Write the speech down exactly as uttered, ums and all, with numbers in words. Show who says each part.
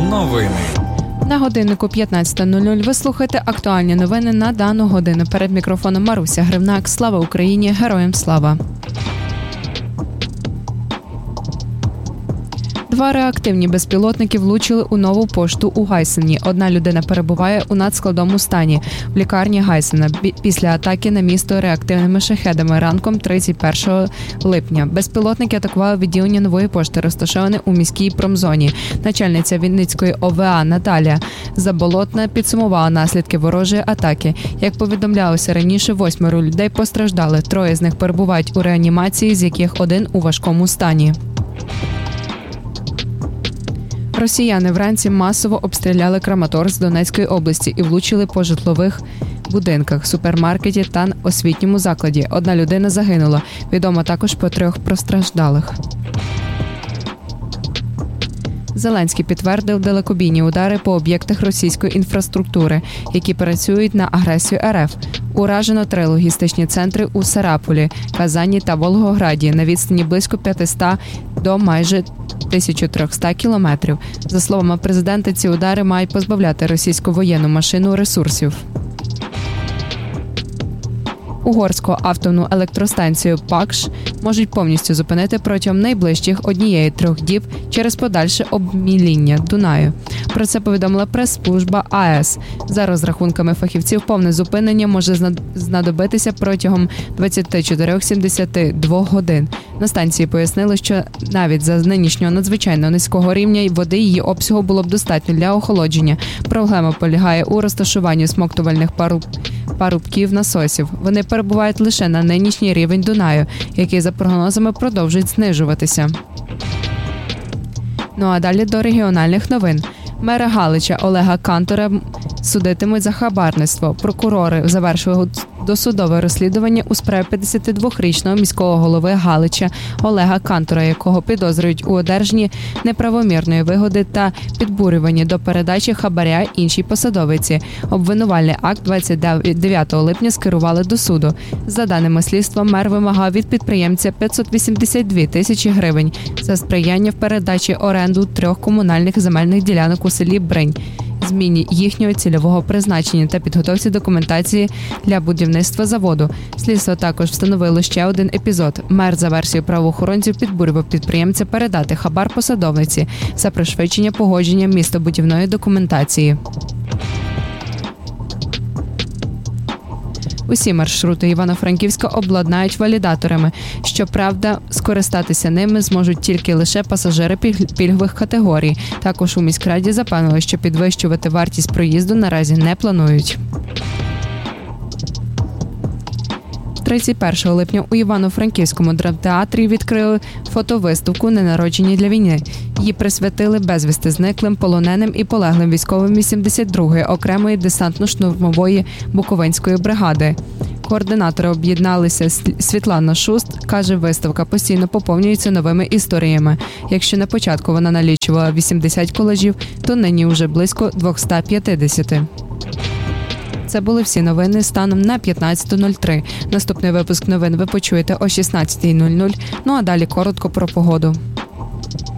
Speaker 1: Новини.
Speaker 2: На годиннику п'ятнадцята нуль нуль ви слухаєте актуальні новини на дану годину. Перед мікрофоном Маруся Гривнак. Слава Україні! Героям слава! Два реактивні безпілотники влучили у нову пошту у Гайсені. Одна людина перебуває у надскладному стані в лікарні Гайсена після атаки на місто реактивними шахедами ранком тридцять першого липня. Безпілотники атакували відділення нової пошти, розташоване у міській промзоні. Начальниця Вінницької О В А Наталія Заболотна підсумувала наслідки ворожої атаки. Як повідомлялося раніше, восьмеро людей постраждали. Троє з них перебувають у реанімації, з яких один у важкому стані. Росіяни вранці масово обстріляли Краматорськ Донецької області і влучили по житлових будинках, супермаркеті та освітньому закладі. Одна людина загинула. Відомо також про трьох постраждалих. Зеленський підтвердив далекобійні удари по об'єктах російської інфраструктури, які працюють на агресію Р Ф. Уражено три логістичні центри у Сарапулі, Казані та Волгограді на відстані близько п'ятсот до майже тисяча триста кілометрів. За словами президента, ці удари мають позбавляти російську воєнну машину ресурсів. Угорську атомну електростанцію Пакш можуть повністю зупинити протягом найближчих однієї трьох діб через подальше обміління Дунаю. Про це повідомила прес-служба А Е С. За розрахунками фахівців, повне зупинення може знадобитися протягом двадцять чотири - сімдесят два годин. На станції пояснили, що навіть за нинішнього надзвичайно низького рівня води її обсягу було б достатньо для охолодження. Проблема полягає у розташуванні смоктувальних паруб... парубків насосів. Вони перебувають лише на нинішній рівень Дунаю, який за прогнозами продовжує знижуватися. Ну а далі до регіональних новин. Мера Галича Олега Кантора судитимуть за хабарництво. Прокурори завершили досудове розслідування у справі п'ятдесятидвохрічного міського голови Галича Олега Кантора, якого підозрюють у одержанні неправомірної вигоди та підбурюванні до передачі хабаря іншій посадовиці. Обвинувальний акт двадцять дев'ятого липня скерували до суду. За даними слідства, мер вимагав від підприємця п'ятсот вісімдесят дві тисячі гривень за сприяння в передачі оренду трьох комунальних земельних ділянок у селі Бринь, зміні їхнього цільового призначення та підготовці документації для будівництва заводу. Слідство також встановило ще один епізод. Мер за версією правоохоронців підбурював підприємця передати хабар посадовниці за пришвидшення погодження містобудівної документації. Усі маршрути Івано-Франківська обладнають валідаторами. Щоправда, скористатися ними зможуть тільки лише пасажири пільгових категорій. Також у міськраді запевнили, що підвищувати вартість проїзду наразі не планують. тридцять першого липня у Івано-Франківському драмтеатрі відкрили фотовиставку «Ненароджені для війни». Її присвятили безвісти зниклим, полоненим і полеглим військовим вісімдесят другої окремої десантно-штурмової Буковинської бригади. Координатори об'єдналися. Світлана Шуст каже, виставка постійно поповнюється новими історіями. Якщо на початку вона налічувала вісімдесят колажів, то нині вже близько двісті п'ятдесят. Це були всі новини станом на п'ятнадцята нуль три. Наступний випуск новин ви почуєте о шістнадцята нуль нуль. Ну а далі коротко про погоду.